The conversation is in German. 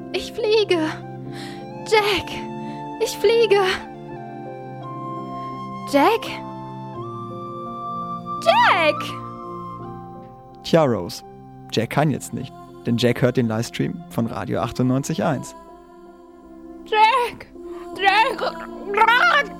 Ich fliege. Jack, ich fliege. Jack? Jack! Tja, Rose, Jack kann jetzt nicht, denn Jack hört den Livestream von Radio 98.1. Jack!